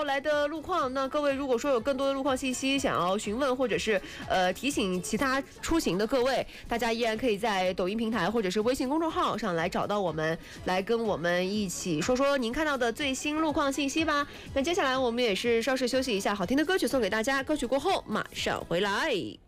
来的路况。那各位如果说有更多的路况信息想要询问，或者是提醒其他出行的各位，大家依然可以在抖音平台或者是微信公众号上来找到我们，来跟我们一起说说您看到的最新路况信息吧。那接下来我们也是稍事休息一下，好听的歌曲送给大家，歌曲过后马上回来。